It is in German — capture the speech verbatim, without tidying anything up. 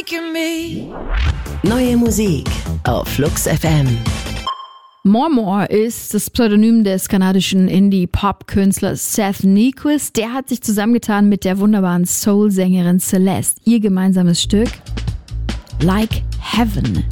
breaking me. Neue Musik auf Flux F M. More More ist das Pseudonym des kanadischen Indie-Pop-Künstlers Seth Nyquist. Der hat sich zusammengetan mit der wunderbaren Soul-Sängerin Celeste. Ihr gemeinsames Stück Like Heaven.